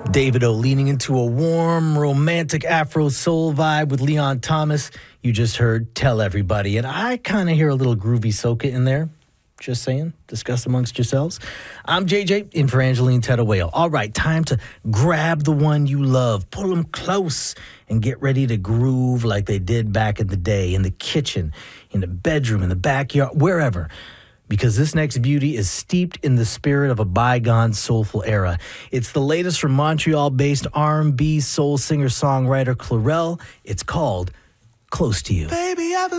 David O leaning into a warm, romantic Afro soul vibe with Leon Thomas. You just heard Tell Everybody. And I kind of hear a little groovy soca in there. Just saying. Discuss amongst yourselves. I'm JJ in for Angeline Tettawale. All right, time to grab the one you love, pull them close, and get ready to groove like they did back in the day, in the kitchen, in the bedroom, in the backyard, wherever. Because this next beauty is steeped in the spirit of a bygone soulful era. It's the latest from Montreal-based R&B soul singer-songwriter Clarel. It's called Close to You. Baby, I've